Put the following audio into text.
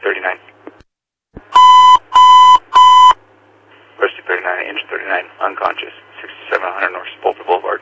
239. West 239, engine 39, unconscious, 6700 North Spolter Boulevard.